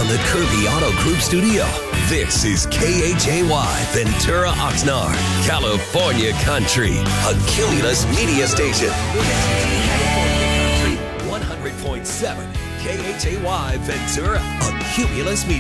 the Kirby Auto Group studio. This is KHAY, Ventura, Oxnard, California Country, a Cumulus media station. 100.7 KHAY, Ventura, a Cumulus media.